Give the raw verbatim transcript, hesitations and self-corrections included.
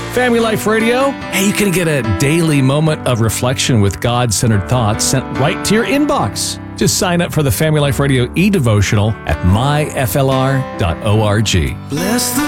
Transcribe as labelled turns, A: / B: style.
A: Family Life Radio. Hey, you can get a daily moment of reflection with God-centered thoughts sent right to your inbox. Just sign up for the Family Life Radio e-devotional at my f l r dot org.
B: Bless the